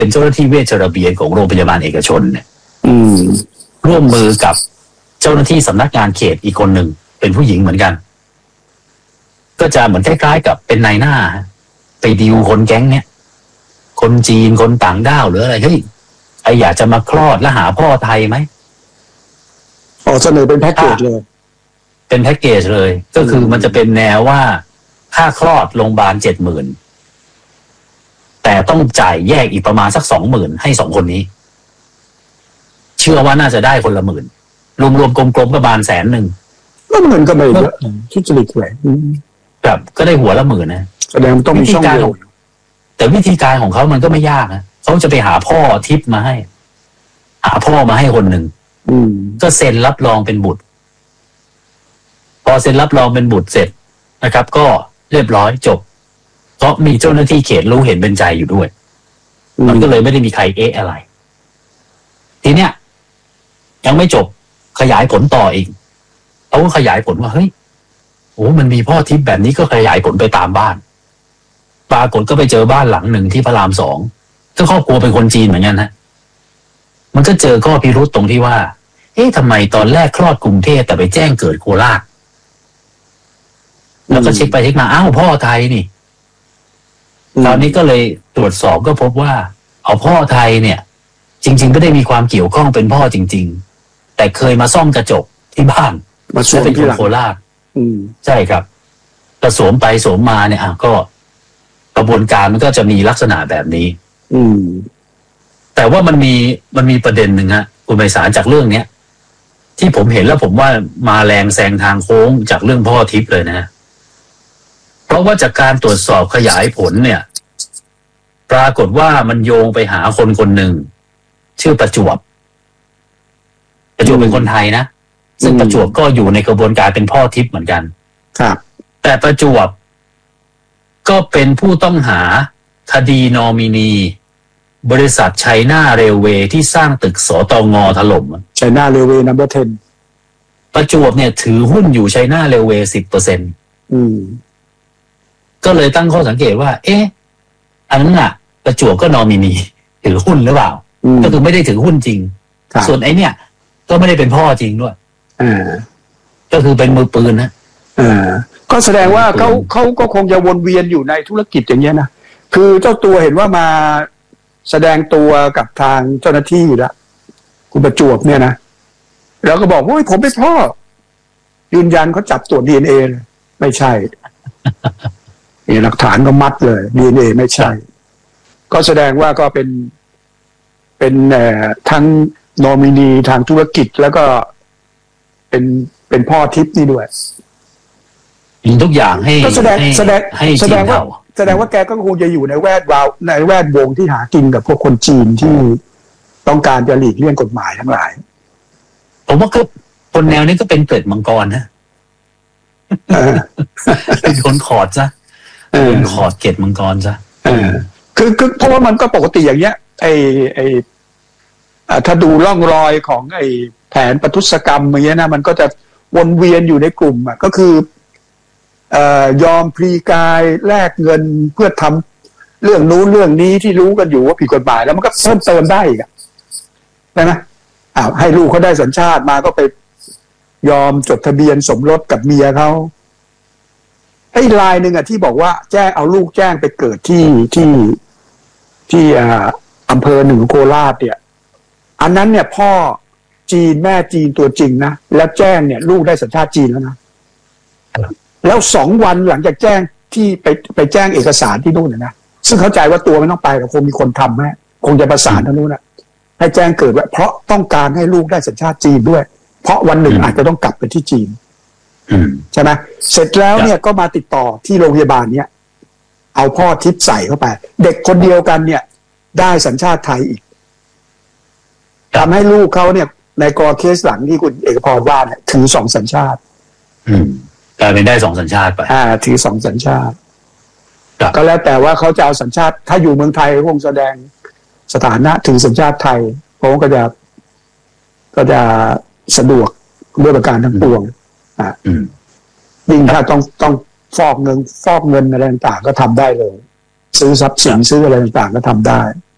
เป็นเจ้าหน้าที่เวชระเบียนของโรงพยาบาลเอกชนเนี่ยร่วมมือกับเจ้าหน้าที่สำนักงานเขตอีกคนหนึ่งเป็นผู้หญิงเหมือนกันก็จะเหมือนคล้ายๆกับเป็นนายหน้าไปดีลคนแก๊งเนี้ยคนจีนคนต่างด้าวหรืออะไรเฮ้ยไออยากจะมาคลอดแล้วหาพ่อไทยไหมเสนอเป็นแพ็กเกจเลยเป็นแพ็กเกจเลยก็คือมันจะเป็นแนวว่าค่าคลอดโรงพยาบาล 70,000แต่ต้องจ่ายแยกอีกประมาณสัก 20,000ให้2คนนี้เชื่อว่าน่าจะได้คนละ10,000รวมๆกลมๆประมาณ100,000 แล้วเงินก็ไม่เยอะทุจริตแหวนแบบก็ได้หัวละ10,000นะแสดงต้องมีช่องโหว่แต่วิธีการของเขามันก็ไม่ยากนะเขาจะไปหาพ่อทิปมาให้หาพ่อมาให้คนหนึ่งก็เซ็นรับรองเป็นบุตรพอเซ็นรับรองเป็นบุตรเสร็จนะครับก็เรียบร้อยจบเพราะมีเจ้าหน้าที่เขตรู้เห็นเป็นใจอยู่ด้วยมันก็เลยไม่ได้มีใครเอ๊ะอะไรทีเนี้ยยังไม่จบขยายผลต่ออีกเขาก็ขยายผลว่าเฮ้ยโอ้มันมีพ่อทิพย์แบบนี้ก็ขยายผลไปตามบ้านปรากฏก็ไปเจอบ้านหลังหนึ่งที่พระราม2ก็ครอบครัวเป็นคนจีนเหมือนกันนะมันก็เจอข้อพิรุธตรงที่ว่าทำไมตอนแรกคลอดกรุงเทพแต่ไปแจ้งเกิดโคราชแล้วก็เช็คไปเช็คมาอ้าวพ่อไทยนี่ตอนนี้ก็เลยตรวจสอบก็พบว่าเอาพ่อไทยเนี่ยจริงๆไม่ได้มีความเกี่ยวข้องเป็นพ่อจริงๆแต่เคยมาซ่อมกระจกที่บ้านมาสวมเป็นคนโคราชใช่ครับกระสวมไปสวมมาเนี่ยก็กระบวนการมันก็จะมีลักษณะแบบนี้แต่ว่ามันมีประเด็นหนึ่งฮะคุณไพศาลจากเรื่องเนี้ยที่ผมเห็นแล้วผมว่ามาแรงแซงทางโค้งจากเรื่องพ่อทิพย์เลยนะเพราะว่าจากการตรวจสอบขยายผลเนี่ยปรากฏว่ามันโยงไปหาคนคนหนึ่งชื่อประจวบเป็นคนไทยนะซึ่งประจวบก็อยู่ในกระบวนการเป็นพ่อทิพย์เหมือนกันครับแต่ประจวบก็เป็นผู้ต้องหาคดีนอมินีบริษัทไชน่าเรลเวย์ที่สร้างตึกสตง.ถล่มไชน่าเรลเวย์นัมเบอร์10 ประจวบเนี่ยถือหุ้นอยู่ไชน่าเรลเวย์ 10%ก็เลยตั้งข้อสังเกตว่าอันนั้นน่ะประจวบก็นอมินีถือหุ้นหรือเปล่าก็คือไม่ได้ถือหุ้นจริงส่วนไอ้เนี่ยก็ไม่ได้เป็นพ่อจริงด้วยก็คือเป็นมือปืนนะก็แสดงว่าเขาก็คงจะวนเวียนอยู่ในธุรกิจอย่างเงี้ยนะคือเจ้าตัวเห็นว่ามาแสดงตัวกับทางเจ้าหน้าที่อยู่แล้วคุณประจวบเนี่ยนะแล้วก็บอกว่าผมเป็นพ่อยืนยันเขาจับตรวจ DNA เลยไม่ใช่หลักฐานก็มัดเลย DNA ไม่ใช่ก็แสดงว่าก็เป็นทั้งนอมินีทางธุรกิจแล้วก็เป็นพ่อทิพย์นี่ด้วยทุกอย่างให้แสดงว่าแกก็คงจะอยู่ในแวดวงที่หากินกับพวกคนจีนที่ต้องการจะหลีกเลี่ยงกฎหมายทั้งหลายผมว่าก็คนแนวนี้ก็เป็นเกล็ดมังกรนะเป็นคนขอดซะเป็นขอดเกล็ดมังกรซะคือเพราะว่ามันก็ปกติอย่างเงี้ยถ้าดูร่องรอยของแผนประทุษกรรมอย่างเงี้ยนะมันก็จะวนเวียนอยู่ในกลุ่มก็คือยอมพลีกายแลกเงินเพื่อทำเรื่องนู้นเรื่องนี้ที่รู้กันอยู่ว่าผิดกฎหมายแล้วมันก็เพิ่มเติมได้อีกใช่ไหมให้ลูกเขาได้สัญชาติมาก็ไปยอมจดทะเบียนสมรสกับเมียเขาลายหนึ่งที่บอกว่าแจ้งเอาลูกแจ้งไปเกิดที่อำเภอหนึ่งโคราชเนี่ยอันนั้นเนี่ยพ่อจีนแม่จีนตัวจริงนะแล้วแจ้งเนี่ยลูกได้สัญชาติจีนแล้วนะแล้ว2 วันหลังจากแจ้งที่ไปแจ้งเอกสารที่นู่นนะซึ่งเข้าใจว่าตัวไม่ต้องไปแต่คงมีคนทำให้คงจะประสานทางนู้นให้แจ้งเกิดไว้เพราะต้องการให้ลูกได้สัญชาติจีนด้วยเพราะวันหนึ่งอาจจะต้องกลับไปที่จีนใช่ไหมเสร็จแล้วเนี่ยก็มาติดต่อที่โรงพยาบาลเนี้ยเอาพ่อทิพย์ใส่เข้าไปเด็กคนเดียวกันเนี่ยได้สัญชาติไทยอีกทำให้ลูกเขาเนี่ยในกรณีเคสหลังที่คุณเอกพรว่าเนี่ยถือ2 สัญชาติกลายเป็นได้2 สัญชาติไปถือ2 สัญชาติก็แล้วแต่ว่าเขาจะเอาสัญชาติถ้าอยู่เมืองไทยคงแสดงสถานะถือสัญชาติไทยเพราะก็จะสะดวกด้วยประการทั้งปวงยิ่งถ้าต้องฟอกเงินอะไรต่างๆก็ทำได้เลยซื้อทรัพย์สินซื้ออะไรต่างๆก็ทำได้